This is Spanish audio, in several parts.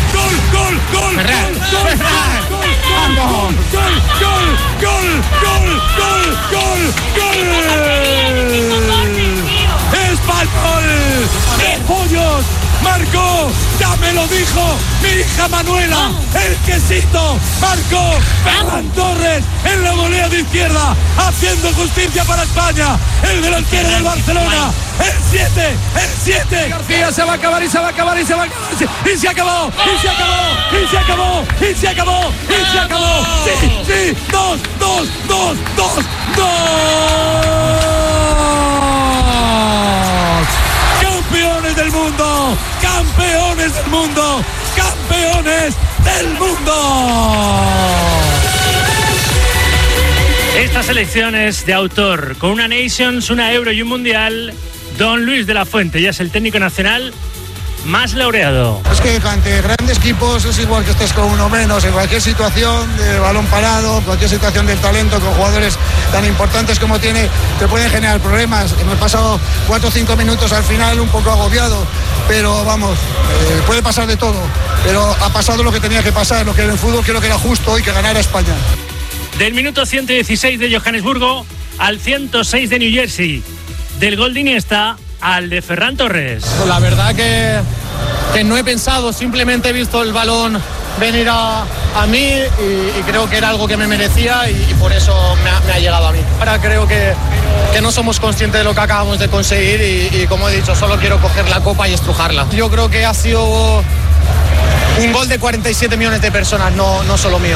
¡Español! ¡De pollos! Marcó, ya me lo dijo mi hija Manuela, el quesito, marcó Ferran Torres en la volea de izquierda, haciendo justicia para España, el delantero del Barcelona, el 7, García se va a acabar, y se acabó, sí, 2, campeones del mundo, campeones del mundo. Esta selección es de autor, con una Nations, una Euro y un Mundial. Don Luis de la Fuente ya es el técnico nacional más laureado. Es que ante grandes equipos es igual que estés con uno menos, en cualquier situación de balón parado, cualquier situación del talento, con jugadores tan importantes como tiene, te pueden generar problemas. Me he pasado 4 o 5 minutos al final un poco agobiado, pero vamos, puede pasar de todo, pero ha pasado lo que tenía que pasar, lo que en el fútbol creo que era justo y que ganara España. Del minuto 116 de Johannesburgo al 106 de New Jersey, del gol de Iniesta al de Ferran Torres. La verdad que no he pensado, simplemente he visto el balón venir a mí y creo que era algo que me merecía y por eso me ha llegado a mí. Ahora creo que no somos conscientes de lo que acabamos de conseguir y como he dicho, solo quiero coger la copa y estrujarla. Yo creo que ha sido un gol de 47 millones de personas, no solo mío.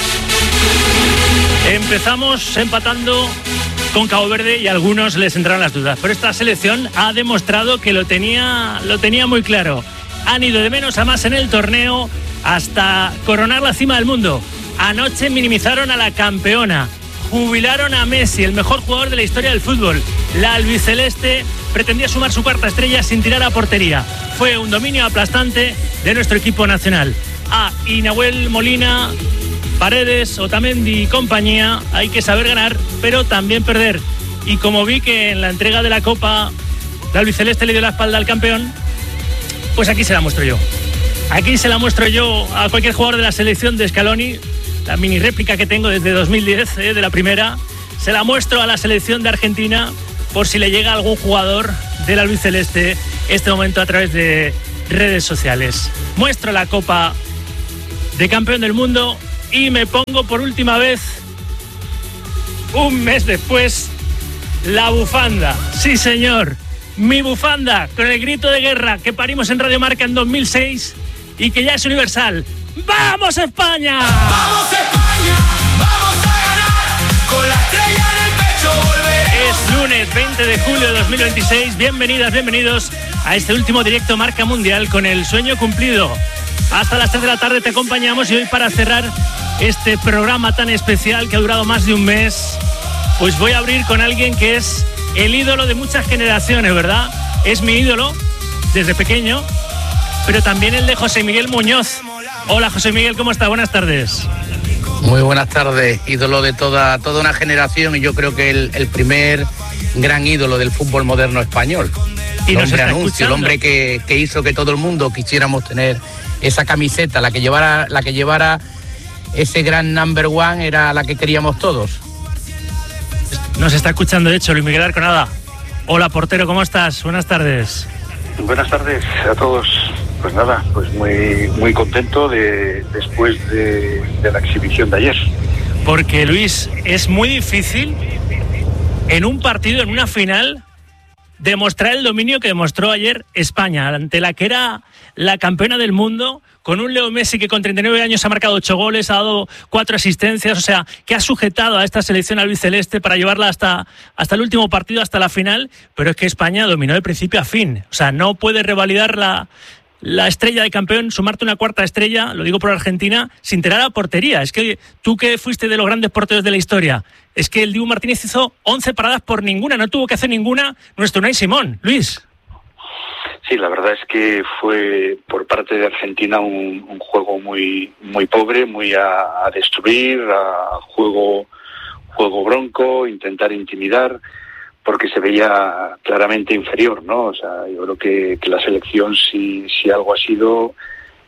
Empezamos empatando con Cabo Verde y a algunos les entraron las dudas, pero esta selección ha demostrado que lo tenía muy claro. Han ido de menos a más en el torneo hasta coronar la cima del mundo. Anoche minimizaron a la campeona, jubilaron a Messi, el mejor jugador de la historia del fútbol. La albiceleste pretendía sumar su cuarta estrella sin tirar a portería. Fue un dominio aplastante de nuestro equipo nacional. Y Nahuel Molina, Paredes, Otamendi y compañía, hay que saber ganar, pero también perder. Y como vi que en la entrega de la Copa la albiceleste le dio la espalda al campeón, pues aquí se la muestro yo. Aquí se la muestro yo a cualquier jugador de la selección de Scaloni, la mini réplica que tengo desde 2010, de la primera. Se la muestro a la selección de Argentina por si le llega algún jugador del albiceleste este momento a través de redes sociales. Muestro la Copa de Campeón del Mundo y me pongo por última vez, un mes después, la bufanda. Sí, señor, mi bufanda con el grito de guerra que parimos en Radio Marca en 2006 y que ya es universal. ¡Vamos, España! ¡Vamos, España! ¡Vamos a ganar! Con la estrella en el pecho volveremos. Es lunes 20 de julio de 2026. Bienvenidas, bienvenidos a este último directo Marca Mundial con el sueño cumplido. Hasta las 3 de la tarde te acompañamos y hoy, para cerrar este programa tan especial que ha durado más de un mes, pues voy a abrir con alguien que es el ídolo de muchas generaciones, ¿verdad? Es mi ídolo desde pequeño, pero también el de José Miguel Muñoz. Hola, José Miguel, ¿cómo está? Buenas tardes. Muy buenas tardes, ídolo de toda una generación y yo creo que el primer gran ídolo del fútbol moderno español. Y el nos hombre está anuncio, escuchando. el hombre que hizo que todo el mundo quisiéramos tener esa camiseta, la que llevara ese gran number one, era la que queríamos todos. Nos está escuchando, de hecho, Luis Miguel Arconada. Hola, portero, ¿cómo estás? Buenas tardes. Buenas tardes a todos. Pues nada, pues muy contento después de la exhibición de ayer. Porque, Luis, es muy difícil en un partido, en una final, demostrar el dominio que demostró ayer España, ante la que era la campeona del mundo, con un Leo Messi que con 39 años ha marcado 8 goles, ha dado 4 asistencias, o sea, que ha sujetado a esta selección albiceleste para llevarla hasta el último partido, hasta la final, pero es que España dominó de principio a fin. O sea, no puede revalidar la estrella de campeón, sumarte una cuarta estrella, lo digo por Argentina, sin tirar a portería. Es que tú, que fuiste de los grandes porteros de la historia, es que el Dibu Martínez hizo 11 paradas por ninguna, no tuvo que hacer ninguna nuestro Unai Simón. Luis. Sí, la verdad es que fue por parte de Argentina un juego muy pobre, muy a destruir, a juego bronco, intentar intimidar, porque se veía claramente inferior, ¿no? O sea, yo creo que la selección, si algo ha sido,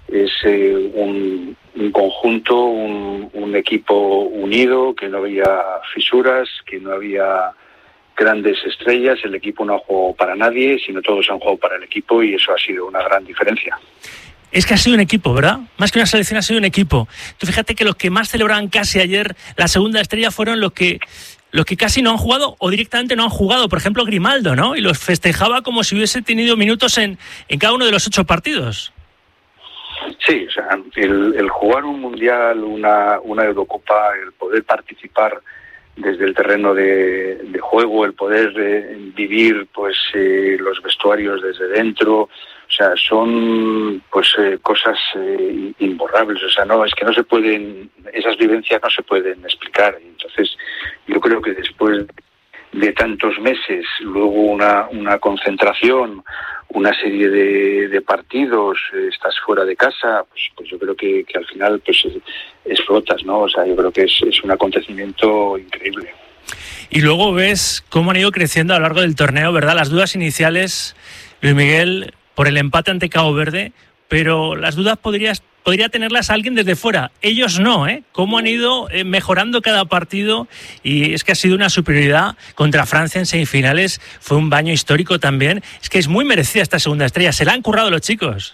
un conjunto, un equipo unido, que no había fisuras, que no había grandes estrellas. El equipo no ha jugado para nadie, sino todos han jugado para el equipo, y eso ha sido una gran diferencia. Es que ha sido un equipo, ¿verdad? Más que una selección, ha sido un equipo. Tú fíjate que los que más celebraban casi ayer la segunda estrella fueron los que casi no han jugado o directamente no han jugado. Por ejemplo, Grimaldo, ¿no? Y los festejaba como si hubiese tenido minutos en cada uno de los 8 partidos. Sí, o sea, el jugar un mundial, una Eurocopa, el poder participar desde el terreno de juego, el poder vivir pues los vestuarios desde dentro, o sea, son pues cosas imborrables. O sea, no, es que no se pueden, esas vivencias no se pueden explicar. Entonces, yo creo que después de tantos meses, luego una concentración, una serie de partidos, estás fuera de casa, pues yo creo que al final pues explotas, ¿no? O sea, yo creo que es un acontecimiento increíble. Y luego ves cómo han ido creciendo a lo largo del torneo, ¿verdad? Las dudas iniciales, Luis Miguel, por el empate ante Cabo Verde, pero las dudas podría tenerlas alguien desde fuera. Ellos no, ¿eh? Cómo han ido mejorando cada partido, y es que ha sido una superioridad contra Francia en semifinales. Fue un baño histórico también. Es que es muy merecida esta segunda estrella. Se la han currado los chicos.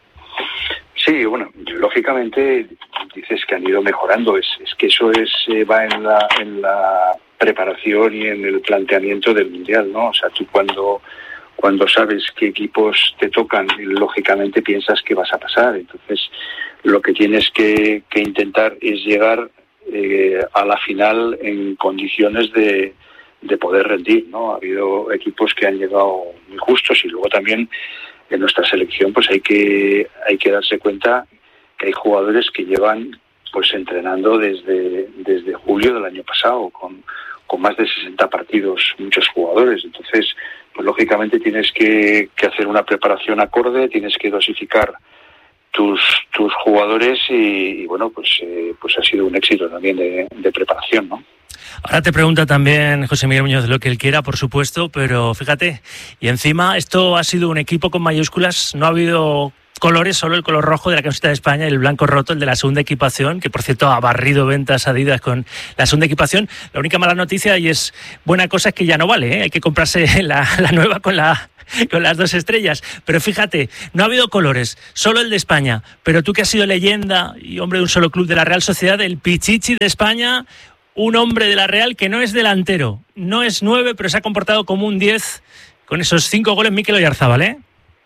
Sí, bueno, lógicamente dices que han ido mejorando. Es que eso va en la preparación y en el planteamiento del Mundial, ¿no? O sea, tú cuando sabes qué equipos te tocan, lógicamente piensas que vas a pasar. Entonces, lo que tienes que intentar es llegar a la final en condiciones de poder rendir, ¿no? Ha habido equipos que han llegado muy justos, y luego también en nuestra selección pues hay que darse cuenta que hay jugadores que llevan pues entrenando desde julio del año pasado, con más de 60 partidos, muchos jugadores. Entonces, pues lógicamente tienes que hacer una preparación acorde, tienes que dosificar tus jugadores, y bueno, pues ha sido un éxito también de preparación, ¿no? Ahora te pregunta también José Miguel Muñoz lo que él quiera, por supuesto, pero fíjate, y encima esto ha sido un equipo con mayúsculas. No ha habido colores, solo el color rojo de la camiseta de España y el blanco roto, el de la segunda equipación, que por cierto ha barrido ventas Adidas con la segunda equipación. La única mala noticia, y es buena cosa, es que ya no vale, ¿eh? Hay que comprarse la nueva con las 2 estrellas. Pero fíjate, no ha habido colores, solo el de España. Pero tú, que has sido leyenda y hombre de un solo club de la Real Sociedad, el Pichichi de España, un hombre de la Real que no es delantero, no es 9, pero se ha comportado como un 10 con esos 5 goles Mikel Oyarzabal, ¿eh?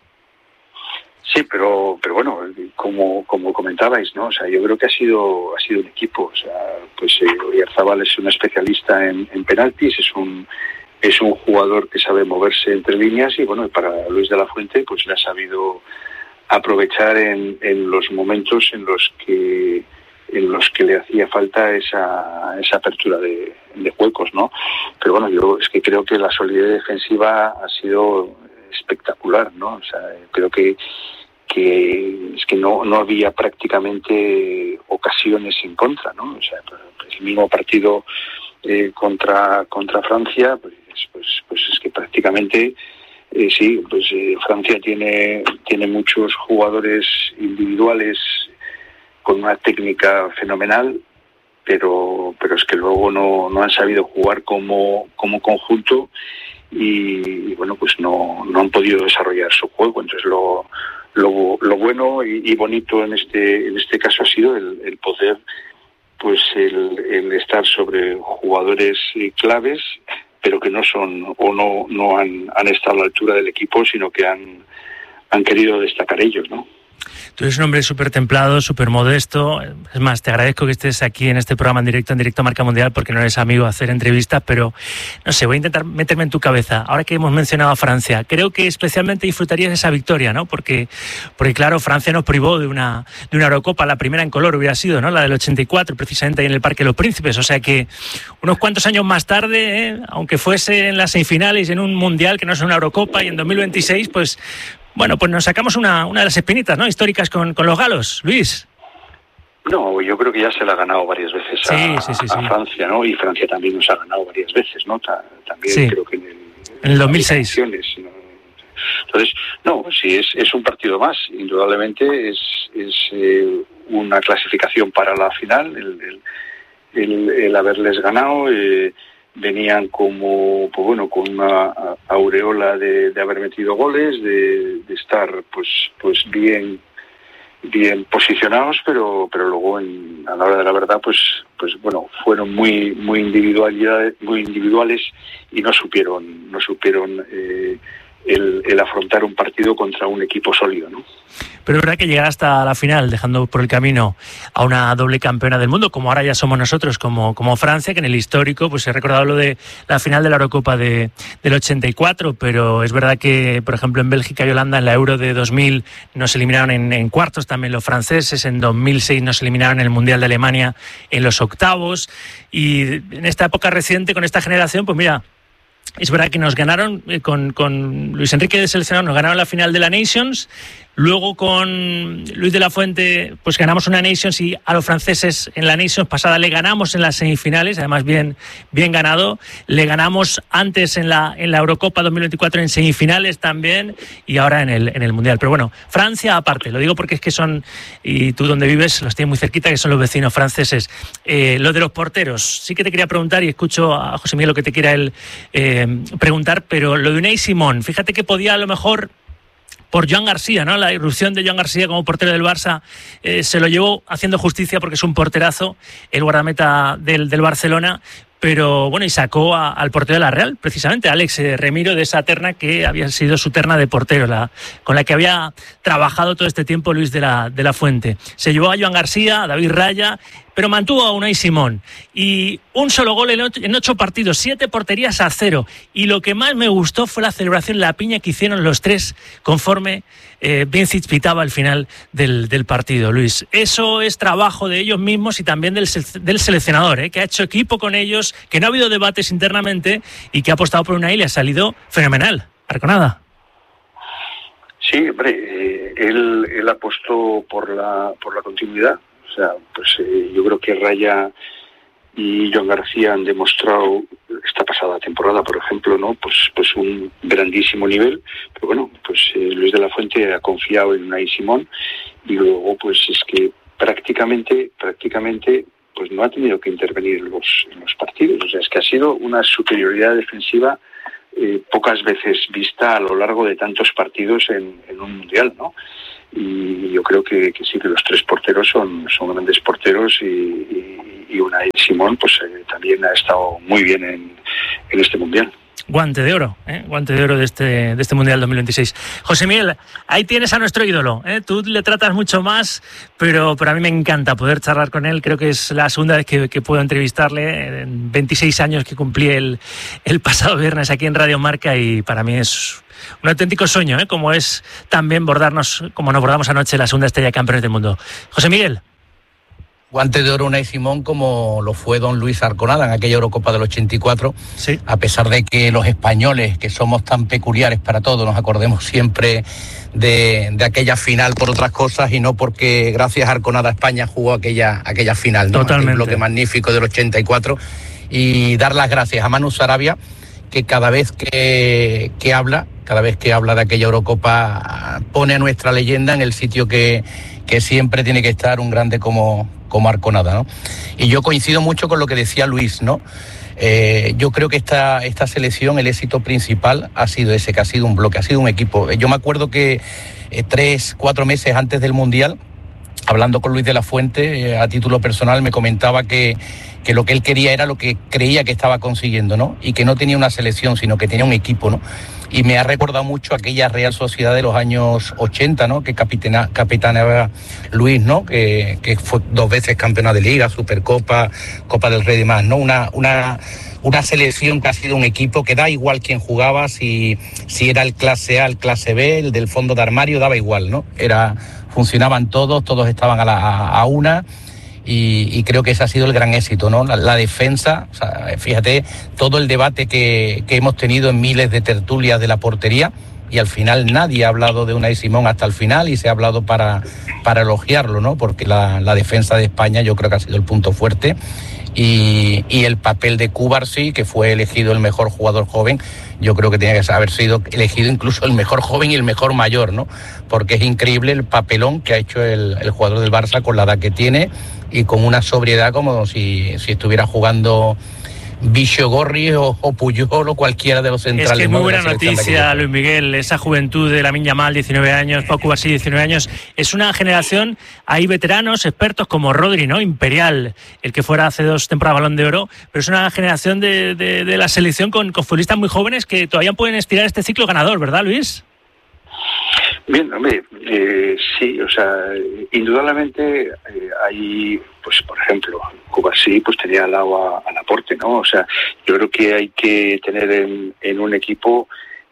Sí, pero bueno, como comentabais, ¿no? O sea, yo creo que ha sido un equipo. O sea, pues Oyarzabal es un especialista en penaltis, es un jugador que sabe moverse entre líneas, y bueno, para Luis de la Fuente pues le ha sabido aprovechar en los momentos en los que le hacía falta esa apertura de huecos, ¿no? Pero bueno, yo es que creo que la solidez defensiva ha sido espectacular, ¿no? O sea, creo que es que no había prácticamente ocasiones en contra, ¿no? O sea, el mismo partido contra Francia, pues es que prácticamente sí, pues Francia tiene muchos jugadores individuales con una técnica fenomenal, pero es que luego no han sabido jugar como conjunto, y bueno, pues no han podido desarrollar su juego. Entonces lo bueno y bonito en este caso ha sido el poder, pues el estar sobre jugadores claves, pero que no son o no han estado a la altura del equipo, sino que han querido destacar ellos, ¿no? Tú eres un hombre súper templado, súper modesto. Es más, te agradezco que estés aquí en este programa en directo Marca Mundial, porque no eres amigo de hacer entrevistas, pero no sé, voy a intentar meterme en tu cabeza. Ahora que hemos mencionado a Francia, creo que especialmente disfrutarías esa victoria, ¿no? Porque claro, Francia nos privó de una Eurocopa. La primera en color hubiera sido, ¿no? La del 84, precisamente ahí en el Parque de los Príncipes. O sea que unos cuantos años más tarde, aunque fuese en las semifinales y en un Mundial que no es una Eurocopa, y en 2026, pues bueno, pues nos sacamos una de las espinitas, ¿no?, históricas con los galos, Luis. No, yo creo que ya se la ha ganado varias veces a Francia, ¿no? Y Francia también nos ha ganado varias veces, ¿no? También sí. Creo que en el 2006. ¿no? Entonces, no, sí, es un partido más. Indudablemente es una clasificación para la final, el haberles ganado. Venían como, pues bueno, con una aureola de haber metido goles, de estar pues bien posicionados, pero luego a la hora de la verdad pues bueno, fueron muy individuales y no supieron el afrontar un partido contra un equipo sólido, ¿no? Pero es verdad que llegar hasta la final, dejando por el camino a una doble campeona del mundo, como ahora ya somos nosotros, como Francia, que en el histórico, pues he recordado lo de la final de la Eurocopa del 84, pero es verdad que, por ejemplo, en Bélgica y Holanda, en la Euro de 2000, nos eliminaron en cuartos también los franceses, en 2006 nos eliminaron en el Mundial de Alemania en los octavos, y en esta época reciente, con esta generación, pues mira, es verdad que nos ganaron con Luis Enrique de seleccionador, nos ganaron la final de la Nations. Luego con Luis de la Fuente pues ganamos una Nations, y a los franceses en la Nations pasada le ganamos en las semifinales, además bien ganado. Le ganamos antes en la Eurocopa 2024 en semifinales también, y ahora en el Mundial. Pero bueno, Francia aparte, lo digo porque es que son, y tú donde vives los tienes muy cerquita, que son los vecinos franceses. Lo de los porteros, sí que te quería preguntar, y escucho a José Miguel lo que te quiera él preguntar, pero lo de Unai Simón, fíjate que podía a lo mejor, por Joan García, ¿no? La irrupción de Joan García como portero del Barça se lo llevó haciendo justicia, porque es un porterazo, el guardameta del Barcelona. Pero bueno, y sacó al portero de la Real, precisamente, Alex Remiro, de esa terna que había sido su terna de portero, con la que había trabajado todo este tiempo Luis de la Fuente. Se llevó a Joan García, a David Raya, pero mantuvo a Unai Simón. Y un solo gol en 8 partidos, 7 porterías a 0. Y lo que más me gustó fue la celebración, la piña que hicieron los tres conforme Vincic pitaba al final del partido, Luis. Eso es trabajo de ellos mismos y también del seleccionador, que ha hecho equipo con ellos, que no ha habido debates internamente y que ha apostado por Unai y le ha salido fenomenal. Arconada. Sí, hombre, él apostó por la continuidad. O sea, pues yo creo que Raya y Joan García han demostrado esta pasada temporada, por ejemplo, ¿no? Pues un grandísimo nivel, pero bueno, pues Luis de la Fuente ha confiado en Unai Simón, y luego pues es que prácticamente pues no ha tenido que intervenir en los partidos. O sea, es que ha sido una superioridad defensiva pocas veces vista a lo largo de tantos partidos en un mundial, ¿no? Y yo creo que sí, que los tres porteros son grandes porteros, y Unai Simón pues también ha estado muy bien en este mundial. Guante de oro de este Mundial 2026. José Miguel, ahí tienes a nuestro ídolo, tú le tratas mucho más, pero a mí me encanta poder charlar con él. Creo que es la segunda vez que puedo entrevistarle, en 26 años que cumplí el pasado viernes aquí en Radio Marca, y para mí es un auténtico sueño, como es también bordarnos, como nos bordamos anoche, la segunda estrella de campeones del mundo. José Miguel. Guante de oro Unai Simón, como lo fue don Luis Arconada en aquella Eurocopa del 84, sí. A pesar de que los españoles, que somos tan peculiares para todo, nos acordemos siempre de aquella final por otras cosas, y no porque gracias a Arconada España jugó aquella final, ¿no? Totalmente. Aquel bloque magnífico del 84, y dar las gracias a Manu Sarabia, que cada vez que habla de aquella Eurocopa, pone a nuestra leyenda en el sitio que siempre tiene que estar un grande como Arconada, ¿no? Y yo coincido mucho con lo que decía Luis, ¿no? Yo creo que esta selección, el éxito principal ha sido ese, que ha sido un bloque, ha sido un equipo. Yo me acuerdo que 3-4 meses antes del Mundial, hablando con Luis de la Fuente, a título personal, me comentaba que lo que él quería era lo que creía que estaba consiguiendo, ¿no? Y que no tenía una selección, sino que tenía un equipo, ¿no? Y me ha recordado mucho aquella Real Sociedad de los años 80, ¿no? Que capitaneaba Luis, ¿no? Que fue 2 veces campeona de Liga, Supercopa, Copa del Rey y demás, ¿no? Una selección que ha sido un equipo que da igual quién jugaba, si era el clase A, el clase B, el del fondo de armario, daba igual, ¿no? Funcionaban todos estaban a una. Y creo que ese ha sido el gran éxito, ¿no? La defensa, o sea, fíjate, todo el debate que hemos tenido en miles de tertulias de la portería, y al final nadie ha hablado de Unai Simón hasta el final y se ha hablado para elogiarlo, ¿no? Porque la defensa de España yo creo que ha sido el punto fuerte. Y el papel de Cubarsí, que fue elegido el mejor jugador joven, yo creo que tenía que haber sido elegido incluso el mejor joven y el mejor mayor, ¿no? Porque es increíble el papelón que ha hecho el jugador del Barça con la edad que tiene y con una sobriedad como si estuviera jugando Bichogorri o Puyol o cualquiera de los centrales. Es que es muy buena noticia, Luis Miguel, esa juventud de Lamine Yamal, 19 años, Pau Cubarsí, 19 años. Es una generación, hay veteranos, expertos como Rodri, ¿no? Imperial, el que fuera hace 2 temporadas Balón de Oro, pero es una generación de la selección con futbolistas muy jóvenes que todavía pueden estirar este ciclo ganador, ¿verdad, Luis? Bien, hombre, sí, o sea, indudablemente hay, pues por ejemplo, Cubarsí pues tenía al lado a Laporte, ¿no? O sea, yo creo que hay que tener en un equipo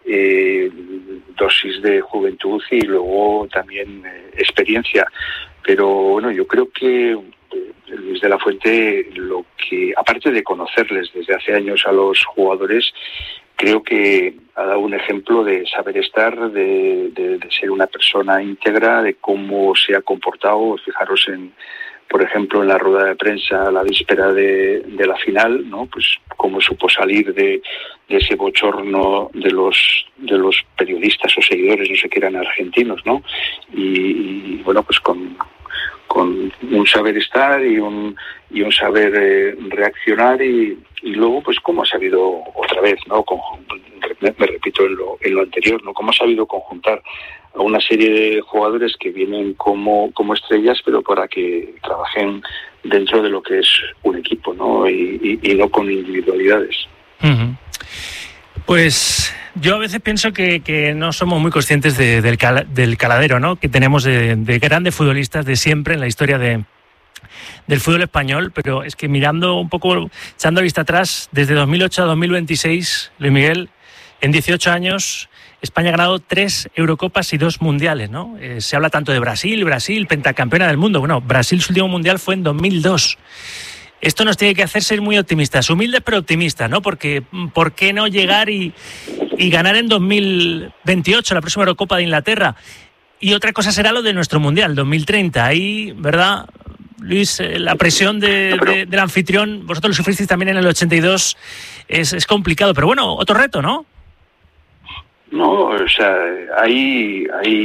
dosis de juventud y luego también experiencia. Pero bueno, yo creo que Luis de la Fuente, lo que aparte de conocerles desde hace años a los jugadores, creo que ha dado un ejemplo de saber estar, de ser una persona íntegra, de cómo se ha comportado. Fijaros por ejemplo, en la rueda de prensa a la víspera de la final, ¿no? Pues cómo supo salir de ese bochorno de los periodistas o seguidores, no sé qué eran argentinos, ¿no? Y bueno, pues con un saber estar y un saber reaccionar y luego pues cómo ha sabido otra vez, ¿no? Me repito en lo anterior, ¿no? Cómo ha sabido conjuntar a una serie de jugadores que vienen como estrellas, pero para que trabajen dentro de lo que es un equipo, ¿no? Y no con individualidades. Uh-huh. Pues yo a veces pienso que no somos muy conscientes del caladero, ¿no? Que tenemos de grandes futbolistas de siempre en la historia del fútbol español, pero es que mirando un poco, echando vista atrás, desde 2008 a 2026, Luis Miguel, en 18 años, España ha ganado 3 Eurocopas y 2 mundiales, ¿no? Se habla tanto de Brasil, pentacampeona del mundo. Bueno, Brasil, su último mundial fue en 2002. Esto nos tiene que hacer ser muy optimistas, humildes pero optimistas, ¿no? Porque ¿por qué no llegar y ganar en 2028 la próxima Eurocopa de Inglaterra? Y otra cosa será lo de nuestro mundial, 2030. Ahí, ¿verdad, Luis? La presión del anfitrión, vosotros lo sufristeis también en el 82, es complicado, pero bueno, otro reto, ¿no? No, o sea, hay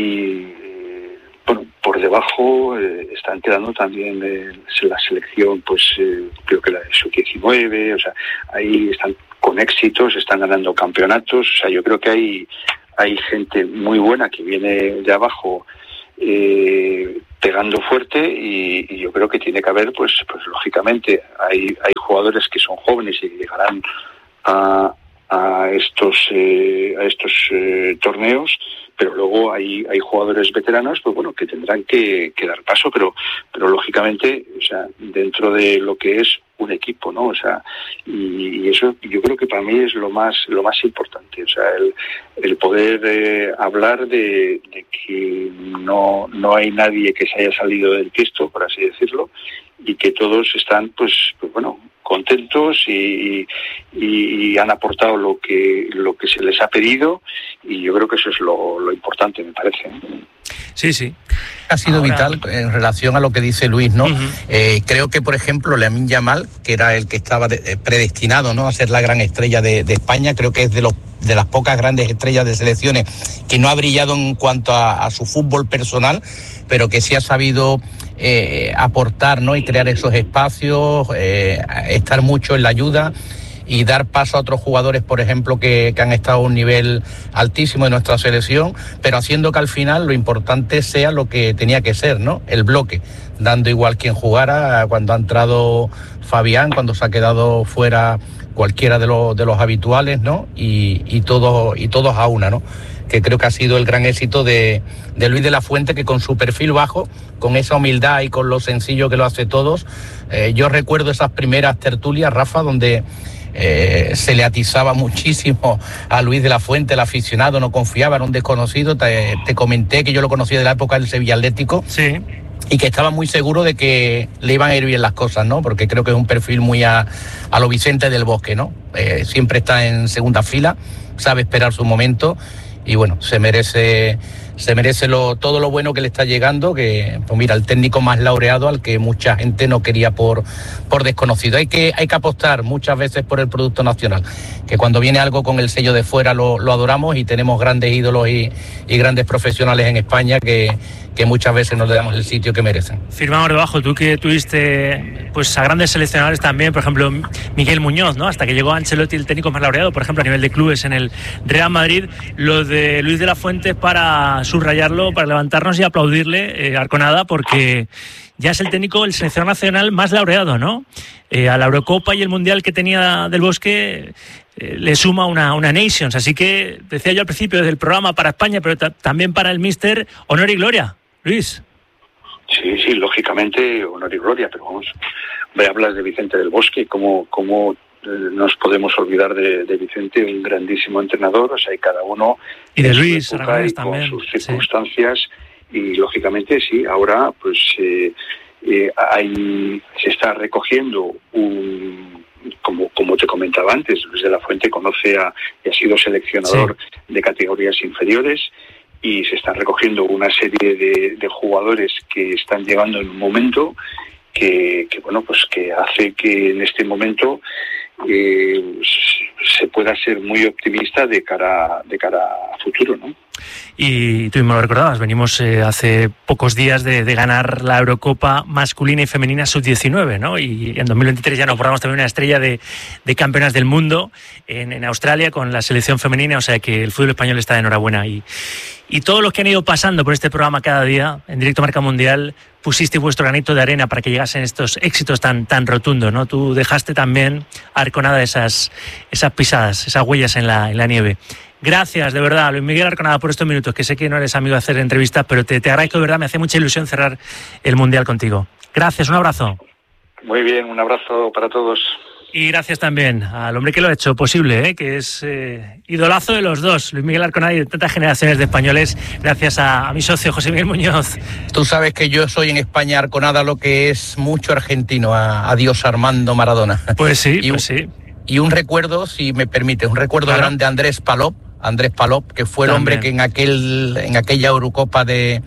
por debajo están quedando también la selección, pues creo que la de sub-19, o sea, ahí están con éxitos, están ganando campeonatos, o sea, yo creo que hay gente muy buena que viene de abajo pegando fuerte y yo creo que tiene que haber, pues lógicamente, hay jugadores que son jóvenes y llegarán a estos torneos, pero luego hay jugadores veteranos, pues bueno, que tendrán que dar paso, pero lógicamente, o sea, dentro de lo que es un equipo, ¿no? O sea, y eso yo creo que para mí es lo más importante, o sea, el poder hablar de que no hay nadie que se haya salido del tiesto, por así decirlo, y que todos están pues bueno, contentos y han aportado lo que se les ha pedido, y yo creo que eso es lo importante, me parece. Sí. Ha sido vital en relación a lo que dice Luis, ¿no? Uh-huh. Creo que, por ejemplo, Lamine Yamal, que era el que estaba predestinado, ¿no?, a ser la gran estrella de España, creo que es de las pocas grandes estrellas de selecciones que no ha brillado en cuanto a su fútbol personal, pero que sí ha sabido aportar, ¿no?, y crear esos espacios, estar mucho en la ayuda y dar paso a otros jugadores, por ejemplo, que han estado a un nivel altísimo de nuestra selección, pero haciendo que al final lo importante sea lo que tenía que ser, ¿no?, el bloque, dando igual quien jugara, cuando ha entrado Fabián, cuando se ha quedado fuera cualquiera de los habituales, ¿no?, y todos a una, ¿no?, que creo que ha sido el gran éxito de Luis de la Fuente, que con su perfil bajo, con esa humildad y con lo sencillo que lo hace todos, yo recuerdo esas primeras tertulias, Rafa, donde se le atizaba muchísimo a Luis de la Fuente, el aficionado no confiaba, era un desconocido. Te comenté que yo lo conocía de la época del Sevilla Atlético, sí, y que estaba muy seguro de que le iban a ir bien las cosas, ¿no? Porque creo que es un perfil muy a lo Vicente del Bosque, ¿no? Siempre está en segunda fila, sabe esperar su momento, bueno, se merece todo lo bueno que le está llegando, que pues mira, el técnico más laureado al que mucha gente no quería por desconocido. Hay que apostar muchas veces por el producto nacional, que cuando viene algo con el sello de fuera lo adoramos, y tenemos grandes ídolos y grandes profesionales en España que muchas veces no le damos el sitio que merecen. Firmamos debajo, tú que tuviste pues a grandes seleccionadores también, por ejemplo Miguel Muñoz, ¿no? Hasta que llegó Ancelotti, el técnico más laureado, por ejemplo a nivel de clubes en el Real Madrid. Lo de Luis de la Fuente, para subrayarlo, para levantarnos y aplaudirle, Arconada, porque ya es el técnico, el seleccionador nacional más laureado, ¿no? A la Eurocopa y el Mundial que tenía Del Bosque le suma una Nations, así que decía yo al principio del programa, para España, pero también para el míster, honor y gloria. Luis. Sí, lógicamente, honor y gloria, pero vamos, voy a hablar de Vicente Del Bosque, ¿cómo nos podemos olvidar de Vicente, un grandísimo entrenador? O sea, y cada uno... Y de Luis Aragonés también. Con sus circunstancias, sí. Y lógicamente, sí, ahora pues se está recogiendo como te comentaba antes, Luis de la Fuente conoce y ha sido seleccionador de categorías inferiores, y se están recogiendo una serie de jugadores que están llegando en un momento que bueno, pues que hace que en este momento se pueda ser muy optimista de cara a futuro, ¿no? Y tú mismo lo recordabas, venimos hace pocos días de ganar la Eurocopa masculina y femenina sub-19, ¿no? Y en 2023 ya nos borramos también una estrella de campeonas del mundo en Australia con la selección femenina, o sea que el fútbol español está de enhorabuena. Y todos los que han ido pasando por este programa cada día, en Directo Marca Mundial, pusiste vuestro granito de arena para que llegasen estos éxitos tan rotundos, ¿no? Tú dejaste también, Arconada, esas pisadas, esas huellas en la nieve. Gracias, de verdad, Luis Miguel Arconada, por estos minutos, que sé que no eres amigo de hacer entrevistas, pero te agradezco, de verdad, me hace mucha ilusión cerrar el Mundial contigo. Gracias, un abrazo. Muy bien, un abrazo para todos. Y gracias también al hombre que lo ha hecho posible, que es idolazo de los dos, Luis Miguel Arconada, y de tantas generaciones de españoles, gracias a mi socio José Miguel Muñoz. Tú sabes que yo soy en España, Arconada, lo que es mucho argentino, a Dios Armando Maradona. Pues sí, sí. Y un recuerdo, si me permite, claro, grande, Andrés Palop, que fue el hombre que en aquella Eurocopa de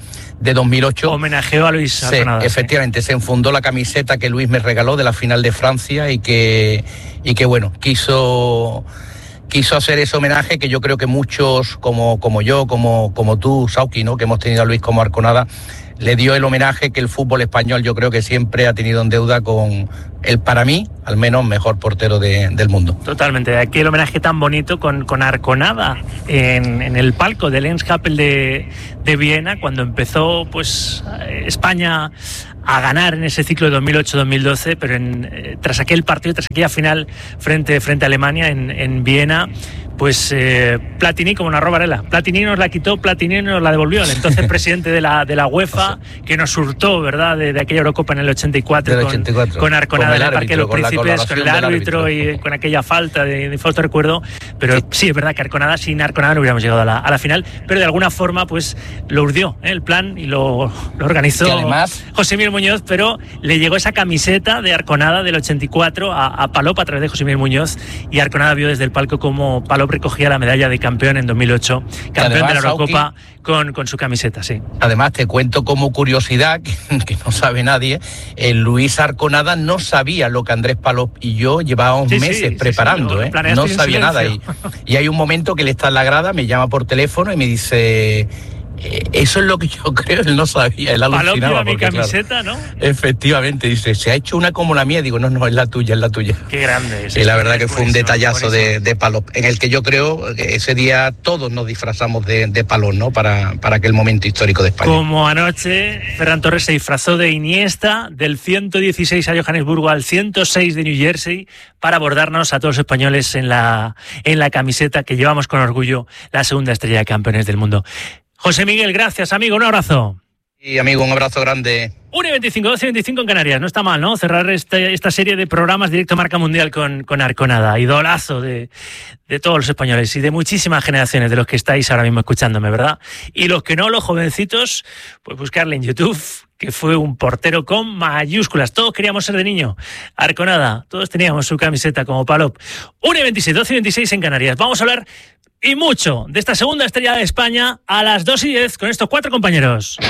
2008 homenajeó a Luis Arconada. Efectivamente, se enfundó la camiseta que Luis me regaló de la final de Francia y que bueno, quiso hacer ese homenaje que yo creo que muchos como yo, como tú, Sauki, ¿no? Que hemos tenido a Luis como Arconada, le dio el homenaje que el fútbol español yo creo que siempre ha tenido en deuda con el, para mí, al menos, mejor portero del mundo. Totalmente. Aquí el homenaje tan bonito con Arconada en el palco del Enschapel de Viena, cuando empezó pues España a ganar en ese ciclo de 2008-2012, pero tras aquel partido, tras aquella final frente a Alemania en Viena, pues Platini, como narró Varela, Platini nos la quitó, Platini nos la devolvió, el entonces presidente de la UEFA, que nos hurtó, ¿verdad?, de aquella Eurocopa en el 84, con Arconada en el Parque de los Príncipes, con el árbitro y con aquella falta de falta de recuerdo. Pero sí, es verdad que sin Arconada no hubiéramos llegado a la final, pero de alguna forma pues lo urdió el plan y lo organizó además José Miguel Muñoz, pero le llegó esa camiseta de Arconada del 84 a Palop a través de José Miguel Muñoz, y Arconada vio desde el palco como Palop recogía la medalla de campeón en 2008, campeón además, de la Eurocopa, con su camiseta, sí. Además, te cuento como curiosidad, que no sabe nadie, Luis Arconada no sabía lo que Andrés Palop y yo llevábamos meses preparando, no sabía nada. Y hay un momento que él está en la grada, me llama por teléfono y me dice... eso es lo que yo creo, él no sabía, él alucinaba. Mi camiseta, claro, ¿no? Efectivamente, dice, se ha hecho una como la mía. Digo, no, es la tuya. Qué grande es. Y la verdad que fue un detallazo de Palop, en el que yo creo que ese día todos nos disfrazamos de Palop, ¿no? Para aquel momento histórico de España. Como anoche, Ferran Torres se disfrazó de Iniesta, del 116 a Johannesburgo al 106 de New Jersey, para abordarnos a todos los españoles en la camiseta que llevamos con orgullo, la segunda estrella de campeones del mundo. José Miguel, gracias, amigo, un abrazo. Y amigo, un abrazo grande. 1:25, 12:25 en Canarias, no está mal, ¿no? Cerrar esta serie de programas Directo Marca Mundial con Arconada, idolazo de todos los españoles y de muchísimas generaciones de los que estáis ahora mismo escuchándome, ¿verdad? Y los que no, los jovencitos, pues buscarle en YouTube, que fue un portero con mayúsculas. Todos queríamos ser de niño. Arconada, todos teníamos su camiseta como Palop. 1:26, 12:26 en Canarias. Vamos a hablar y mucho de esta segunda estrella de España a las 2:10 con estos 4 compañeros.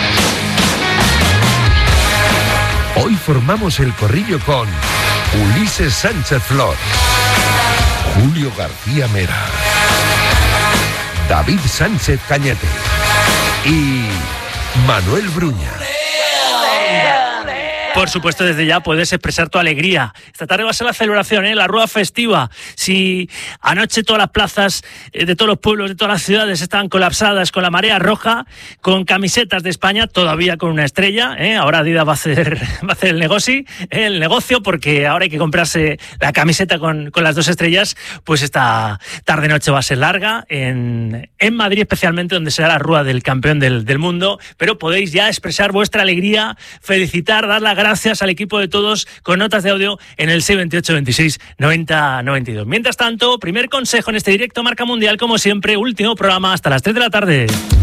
Hoy formamos el corrillo con Ulises Sánchez Flor, Julio García Mera, David Sánchez Cañete y Manuel Bruña. Por supuesto, desde ya puedes expresar tu alegría. Esta tarde va a ser la celebración, la rueda festiva. Si anoche todas las plazas de todos los pueblos, de todas las ciudades estaban colapsadas con la marea roja, con camisetas de España, todavía con una estrella, ahora Adidas va a hacer el negocio, porque ahora hay que comprarse la camiseta con las 2 estrellas. Pues esta tarde-noche va a ser larga, en Madrid especialmente, donde será la rueda del campeón del mundo. Pero podéis ya expresar vuestra alegría, felicitar, dar las gracias al equipo de todos con notas de audio en el 628 26 90 92. Mientras tanto, primer consejo en este directo Marca Mundial, como siempre, último programa hasta las 3 de la tarde.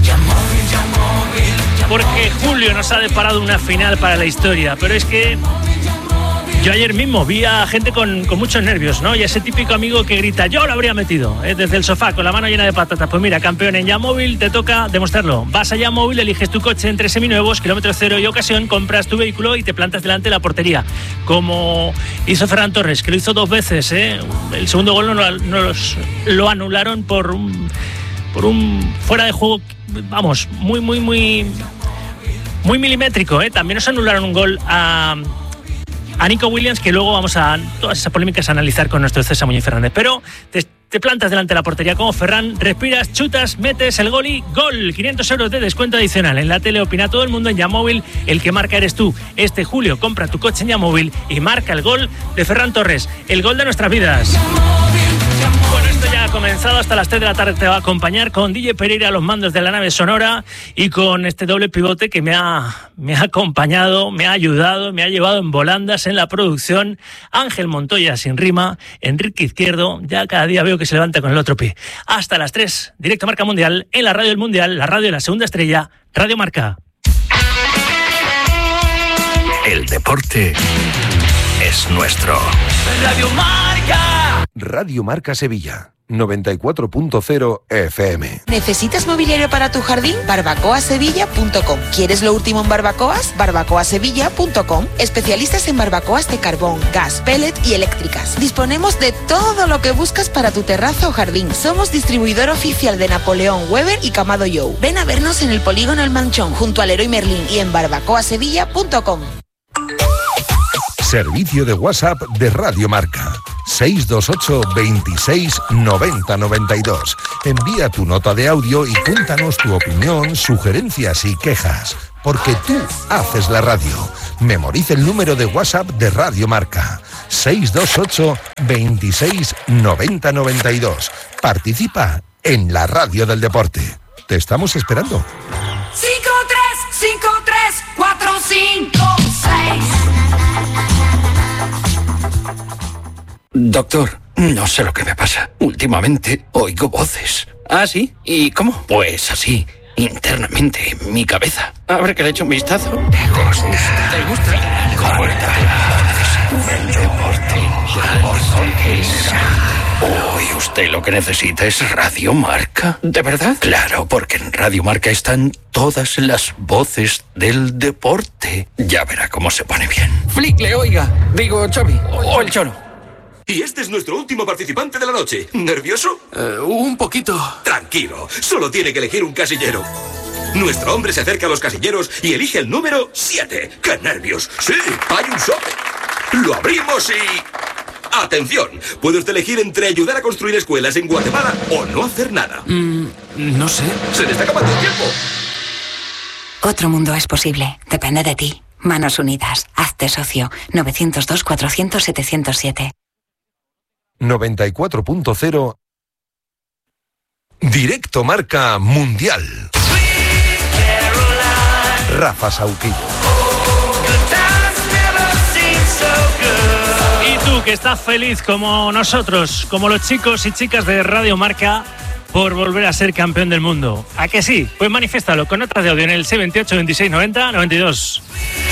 Porque Julio nos ha deparado una final para la historia, pero es que yo ayer mismo vi a gente con muchos nervios, ¿no? Y ese típico amigo que grita, yo lo habría metido, desde el sofá, con la mano llena de patatas. Pues mira, campeón, en Yamóvil te toca demostrarlo. Vas a Yamóvil, eliges tu coche entre seminuevos, kilómetro cero y ocasión, compras tu vehículo y te plantas delante de la portería. Como hizo Ferran Torres, que lo hizo 2 veces, El segundo gol lo anularon por un fuera de juego, vamos, muy milimétrico, También nos anularon un gol a Nico Williams, que luego vamos a todas esas polémicas a analizar con nuestro César Muñoz Fernández. Pero te plantas delante de la portería como Ferran, respiras, chutas, metes el gol y ¡gol! 500 euros de descuento adicional. En la tele opina todo el mundo, en Yamóvil el que marca eres tú. Este julio compra tu coche en Yamóvil y marca el gol de Ferran Torres, el gol de nuestras vidas. Bueno, esto ya ha comenzado, hasta las 3 de la tarde te va a acompañar con DJ Pereira a los mandos de la nave sonora y con este doble pivote que me ha acompañado, me ha ayudado, me ha llevado en volandas en la producción. Ángel Montoya sin rima, Enrique Izquierdo, ya cada día veo que se levanta con el otro pie. Hasta las 3, directo Marca Mundial, en la radio del Mundial, la radio de la segunda estrella, Radio Marca. El deporte es nuestro. Radio Marca. Radio Marca Sevilla, 94.0 FM. ¿Necesitas mobiliario para tu jardín? barbacoasevilla.com. ¿Quieres lo último en barbacoas? barbacoasevilla.com. Especialistas en barbacoas de carbón, gas, pellet y eléctricas. Disponemos de todo lo que buscas para tu terraza o jardín. Somos distribuidor oficial de Napoleón, Weber y Camado Joe. Ven a vernos en el Polígono El Manchón, junto al Leroy Merlin, y en barbacoasevilla.com. Servicio de WhatsApp de Radio Marca. 628 26 90 92. Envía tu nota de audio y cuéntanos tu opinión, sugerencias y quejas. Porque tú haces la radio. Memoriza el número de WhatsApp de Radio Marca. 628 26 90 92. Participa en la radio del deporte. Te estamos esperando. 5-3-5-3-4-5-6. Doctor, no sé lo que me pasa. Últimamente oigo voces. ¿Ah, sí? ¿Y cómo? Pues así, internamente, en mi cabeza. A ver que le echo un vistazo. ¿Te gusta? El deporte. Hoy usted lo que necesita es Radio Marca. ¿De verdad? Claro, porque en Radio Marca están todas las voces del deporte. Ya verá cómo se pone bien. Flickle, oiga. Digo, Xavi. O el Choro. Y este es nuestro último participante de la noche. ¿Nervioso? Un poquito. Tranquilo, solo tiene que elegir un casillero. Nuestro hombre se acerca a los casilleros y elige el número 7. ¡Qué nervios! ¡Sí, hay un sobre! Lo abrimos y... ¡Atención! Puede usted elegir entre ayudar a construir escuelas en Guatemala o no hacer nada. No sé. ¡Se le está acabando el tiempo! Otro mundo es posible. Depende de ti. Manos Unidas. Hazte socio. 902-400-707. 94.0 Directo Marca Mundial. Rafa Sauquillo. Y tú, que estás feliz como nosotros, como los chicos y chicas de Radio Marca, por volver a ser campeón del mundo. ¿A que sí? Pues manifiéstalo con notas de audio en el 628 26 90 92.